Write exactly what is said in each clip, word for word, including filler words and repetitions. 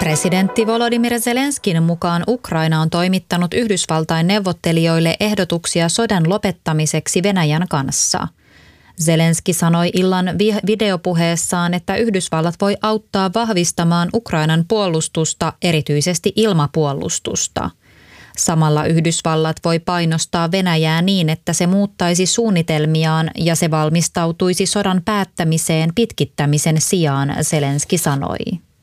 Presidentti Volodymyr Zelenskin mukaan Ukraina on toimittanut Yhdysvaltain neuvottelijoille ehdotuksia sodan lopettamiseksi Venäjän kanssa. Zelenski sanoi illan vi- videopuheessaan, että Yhdysvallat voi auttaa vahvistamaan Ukrainan puolustusta, erityisesti ilmapuolustusta. Samalla Yhdysvallat voi painostaa Venäjää niin, että se muuttaisi suunnitelmiaan ja se valmistautuisi sodan päättämiseen pitkittämisen sijaan, Zelenski sanoi.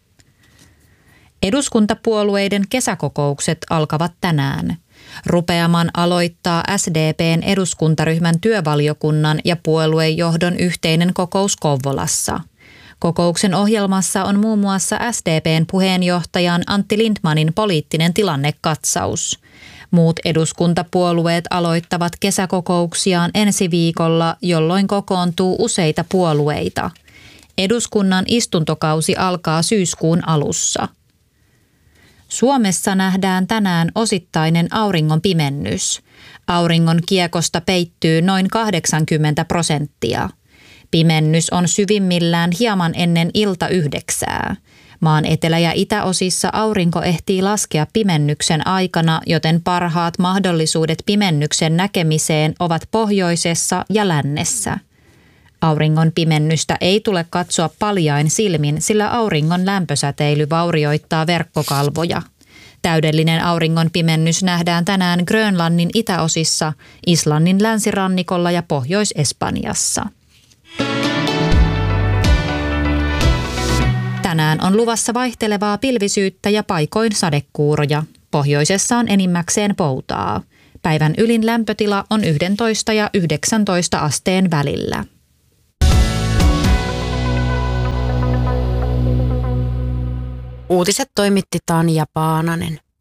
Eduskuntapuolueiden kesäkokoukset alkavat tänään. Rupeaman aloittaa S D P:n eduskuntaryhmän työvaliokunnan ja puoluejohdon yhteinen kokous Kouvolassa. Kokouksen ohjelmassa on muun muassa S D P:n puheenjohtajan Antti Lindtmanin poliittinen tilannekatsaus. Muut eduskuntapuolueet aloittavat kesäkokouksiaan ensi viikolla, jolloin kokoontuu useita puolueita. Eduskunnan istuntokausi alkaa syyskuun alussa. Suomessa nähdään tänään osittainen auringon pimennys. Auringon kiekosta peittyy noin kahdeksankymmentä prosenttia. Pimennys on syvimmillään hieman ennen ilta yhdeksää. Maan etelä- ja itäosissa aurinko ehtii laskea pimennyksen aikana, joten parhaat mahdollisuudet pimennyksen näkemiseen ovat pohjoisessa ja lännessä. Auringon pimennystä ei tule katsoa paljain silmin, sillä auringon lämpösäteily vaurioittaa verkkokalvoja. Täydellinen auringon pimennys nähdään tänään Grönlannin itäosissa, Islannin länsirannikolla ja Pohjois-Espanjassa. Tänään on luvassa vaihtelevaa pilvisyyttä ja paikoin sadekuuroja. Pohjoisessa on enimmäkseen poutaa. Päivän ylin lämpötila on yksitoista ja yhdeksäntoista asteen välillä. Uutiset toimitti Tanja Paananen.